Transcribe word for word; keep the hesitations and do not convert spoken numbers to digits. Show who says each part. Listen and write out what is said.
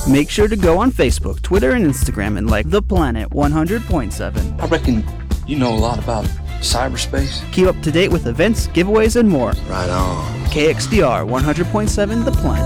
Speaker 1: Make sure to go on Facebook, Twitter, and Instagram and like The Planet one hundred point seven.
Speaker 2: I reckon you know a lot about cyberspace.
Speaker 1: Keep up to date with events, giveaways, and more.
Speaker 3: Right on.
Speaker 1: K X D R one hundred point seven The Planet.